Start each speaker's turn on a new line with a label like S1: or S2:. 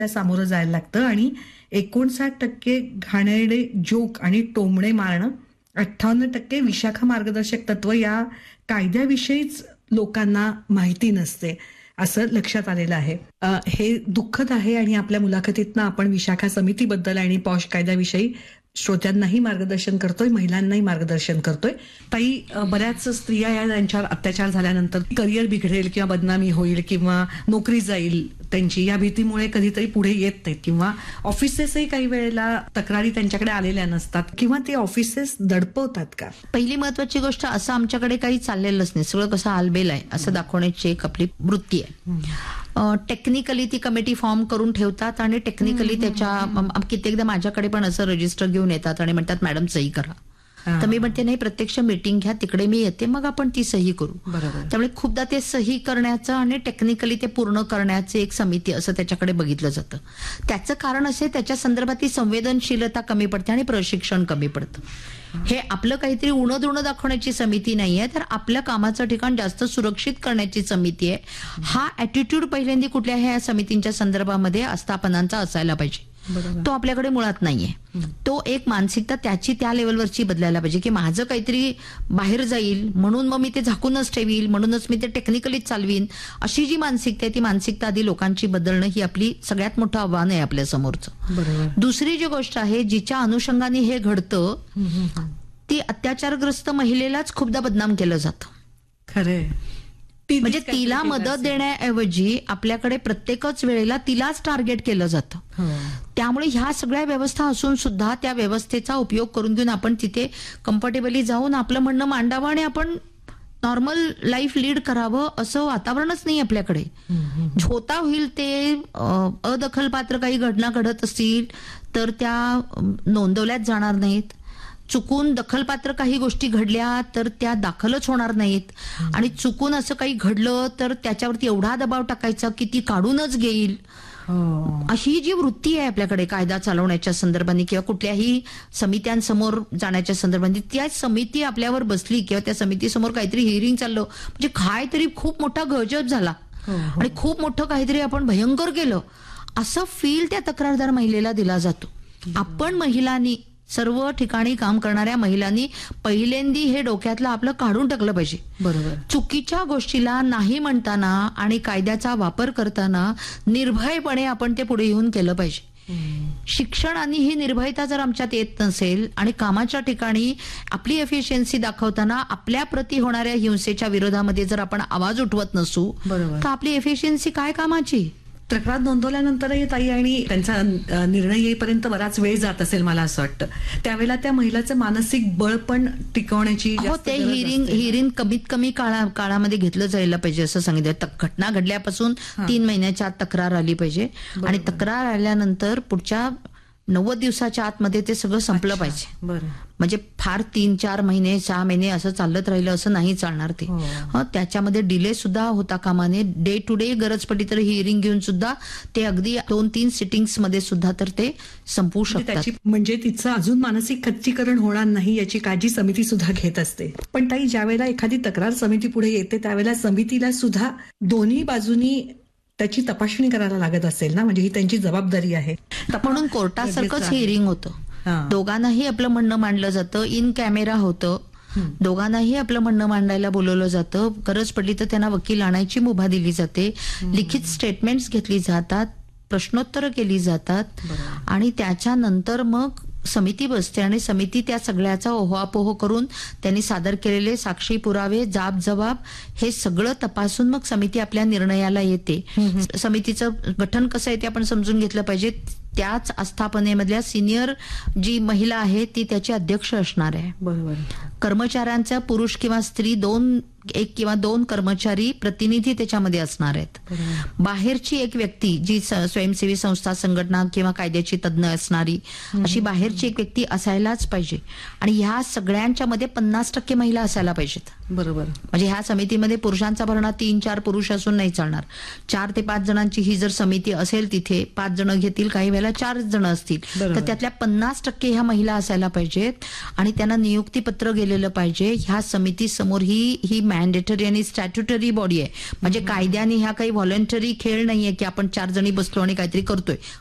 S1: सामोरं जायला लागतं आणि 59% घाणेरडे जोक आणि टोमणे मारणं, 58% विशाखा मार्गदर्शक तत्व या कायद्याविषयीच लोकांना माहिती नसते असं लक्षात आलेलं आहे. हे दुःखद आहे आणि आपल्या मुलाखतीतनं आपण विशाखा समितीबद्दल आणि पॉश कायद्याविषयी श्रोत्यांनाही मार्गदर्शन करतोय, महिलांनाही मार्गदर्शन करतोय. ताई, बऱ्याच स्त्रिया या त्यांच्यावर अत्याचार झाल्यानंतर करिअर बिघडेल किंवा बदनामी होईल किंवा नोकरी जाईल त्यांची, या भीतीमुळे कधीतरी पुढे येत नाहीत किंवा ऑफिसेसही काही वेळेला तक्रारी त्यांच्याकडे आलेल्या नसतात किंवा ते ऑफिसेस दडपवतात का?
S2: पहिली महत्वाची गोष्ट, असं आमच्याकडे काही चाललेलंच नाही, सगळं कसं आलबेल आहे असं दाखवण्याची एक आपली वृत्ती आहे. टेक्निकली ती कमिटी फॉर्म करून ठेवतात आणि टेक्निकली त्याच्या कित्येकदा माझ्याकडे पण असं रजिस्टर घेऊन येतात आणि म्हणतात मॅडम सही करा. तर मी म्हणते नाही, प्रत्यक्ष मीटिंग घ्या, तिकडे मी येते, मग आपण ती सही करू. त्यामुळे खूपदा ते सही करण्याचं आणि टेक्निकली ते पूर्ण करण्याचे एक समिती असं त्याच्याकडे बघितलं जातं. त्याचं कारण असे, त्याच्या संदर्भात संवेदनशीलता कमी पडते आणि प्रशिक्षण कमी पडतं. हे आपलं काहीतरी उणं दाखवण्याची समिती नाहीये, तर आपल्या कामाचं ठिकाण जास्त सुरक्षित करण्याची समिती आहे. हा ऍटिट्यूड पहिल्यांदा कुठल्या ह्या समितींच्या संदर्भामध्ये आस्थापनांचा असायला पाहिजे. तो आपल्याकडे मुळात नाहीये. तो एक मानसिकता त्याची त्या लेवलवरची बदलायला पाहिजे की माझं काहीतरी बाहेर जाईल म्हणून मग मी ते झाकूनच ठेवील, म्हणूनच मी ते टेक्निकलीच चालवीन, अशी जी मानसिकता आहे ती मानसिकता आधी लोकांची बदलणं ही आपली सगळ्यात मोठं आव्हान आहे आपल्या समोरचं. दुसरी जी गोष्ट आहे जिच्या अनुषंगाने हे घडतं, ती अत्याचारग्रस्त महिलेलाच खूपदा बदनाम केलं जातं.
S1: खरंय.
S2: म्हणजे तिला मदत देण्याऐवजी आपल्याकडे प्रत्येकच वेळेला तिलाच टार्गेट केलं जातं. त्यामुळे ह्या सगळ्या व्यवस्था असून सुद्धा त्या व्यवस्थेचा उपयोग करून घेऊन आपण तिथे कम्फर्टेबली जाऊन आपलं म्हणणं मांडावं आणि आपण नॉर्मल लाईफ लीड करावं असं वातावरणच नाही आपल्याकडे. होता होईल ते अदखलपात्र काही घटना घडत असतील तर त्या नोंदवल्याच जाणार नाहीत. चुकून दखलपात्र काही गोष्टी घडल्या तर त्या दाखलच होणार नाहीत. आणि चुकून असं काही घडलं तर त्याच्यावरती एवढा दबाव टाकायचा की ती काढूनच घेईल. अशी जी वृत्ती आहे आपल्याकडे कायदा चालवण्याच्या संदर्भाने किंवा कुठल्याही समित्यांसमोर जाण्याच्या संदर्भाने, त्या समिती आपल्यावर बसली किंवा त्या समितीसमोर काहीतरी हिअरिंग चाललं म्हणजे काहीतरी खूप मोठा गजब झाला आणि खूप मोठं काहीतरी आपण भयंकर केलं असं फील त्या तक्रारदार महिलेला दिला जातो. आपण महिलांनी, सर्व ठिकाणी काम करणाऱ्या महिलांनी पहिल्यांदी हे डोक्यातलं आपलं काढून टाकलं पाहिजे.
S1: बरोबर.
S2: चुकीच्या गोष्टीला नाही म्हणताना आणि कायद्याचा वापर करताना निर्भयपणे आपण ते पुढे येऊन केलं पाहिजे. शिक्षण आणि ही निर्भयता जर आमच्यात येत नसेल आणि कामाच्या ठिकाणी आपली एफिशियन्सी दाखवताना आपल्या प्रती होणाऱ्या हिंसेच्या विरोधामध्ये जर आपण आवाज उठवत नसू तर आपली एफिशियन्सी काय कामाची?
S1: तक्रार नोंदवल्यानंतरही ताई आणि त्यांचा निर्णय येईपर्यंत बराच वेळ जात असेल मला असं वाटतं. त्यावेळेला त्या महिलाचं मानसिक बळ पण टिकवण्याची
S2: ते हिअरिंग कमीत कमी काळामध्ये घेतलं जायला पाहिजे असं सांगितलं. घटना घडल्यापासून 3 महिन्याच्या आत तक्रार आली पाहिजे आणि तक्रार आल्यानंतर पुढच्या 90 दिवसाच्या आतमध्ये ते सगळं संपलं पाहिजे. म्हणजे फार 3-4 महिने 6 महिने असं चालत राहिलं असं नाही चालणार ते. त्याच्यामध्ये डिले सुद्धा होता कामा नये. डे टू डे गरज पडली तर हिअरिंग घेऊन सुद्धा ते अगदी 2-3 सिटिंग्स मध्ये सुद्धा तर ते संपवू शकतात.
S1: म्हणजे तिचं अजून मानसिक खच्चीकरण होणार नाही याची काळजी समिती सुद्धा घेत असते. पण ताई, ज्या वेळेला एखादी तक्रार समिती पुढे येते त्यावेळेला समितीला सुद्धा दोन्ही बाजूनी त्याची तपासणी करायला लागत असेल ना, म्हणजे ही त्यांची जबाबदारी आहे.
S2: म्हणून कोर्टासारखंच हिअरिंग होतं. दोघांनाही आपलं म्हणणं मांडलं जातं, इन कॅमेरा होतं, दोघांनाही आपलं म्हणणं मांडायला बोलवलं जातं. गरज पडली तर त्यांना वकील आणायची मुभा दिली जाते, लिखित स्टेटमेंट्स घेतली जातात, प्रश्नोत्तरं केली जातात आणि त्याच्यानंतर मग समिती बसते आणि समिती त्या सगळ्याचा ओहापोह करून त्यांनी सादर केलेले साक्षी पुरावे, जाब जबाब हे सगळं तपासून मग समिती आपल्या निर्णयाला येते. समितीचं गठन कसं आहे ते आपण समजून घेतलं पाहिजे. त्याच आस्थापनेमधल्या सिनियर जी महिला आहे ती त्याची अध्यक्ष असणार आहे.
S1: बरोबर.
S2: कर्मचाऱ्यांचा पुरुष किंवा स्त्री 1 किंवा 2 कर्मचारी प्रतिनिधी त्याच्यामध्ये असणार आहेत. बाहेरची एक व्यक्ती जी स्वयंसेवी संस्था, संघटना किंवा कायद्याची तज्ञ असणारी अशी बाहेरची एक व्यक्ती असायलाच पाहिजे. आणि ह्या सगळ्यांच्या मध्ये 50% महिला असायला पाहिजेत.
S1: बरोबर.
S2: म्हणजे ह्या समितीमध्ये पुरुषांचा भरणा 3-4 पुरुष असून नाही चालणार. 4 ते 5 जणांची ही जर समिती असेल तिथे 5 जण घेतील, काही वेळेला 4 जण असतील, तर त्यातल्या 50% ह्या महिला असायला पाहिजेत आणि त्यांना नियुक्तीपत्र गेले केलेलं पाहिजे. ह्या समितीसमोर ही मॅन्डेटरी आणि स्टॅट्युटरी बॉडी आहे. म्हणजे कायद्याने ह्या काही व्हॉलंटरी खेळ नाहीये की आपण 4 जणी बसलो आणि काहीतरी करतोय.